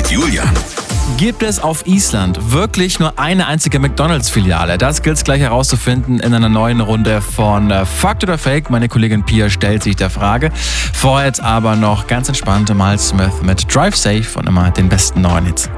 und Julian. Gibt es auf Island wirklich nur eine einzige McDonalds-Filiale? Das gilt es gleich herauszufinden in einer neuen Runde von Fakt oder Fake. Meine Kollegin Pia stellt sich der Frage. Vorher jetzt aber noch ganz entspannt Miles Smith mit Drive Safe und immer den besten neuen Hits.